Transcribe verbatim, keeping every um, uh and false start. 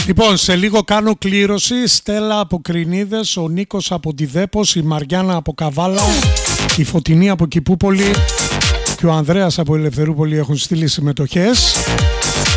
Λοιπόν, σε λίγο κάνω κλήρωση. Στέλλα από Κρινίδες, ο Νίκος από τη Δέπος, η Μαριάννα από Καβάλα, η Φωτεινή από Κηπούπολη και ο Ανδρέας από Ελευθερούπολη έχουν στείλει συμμετοχές.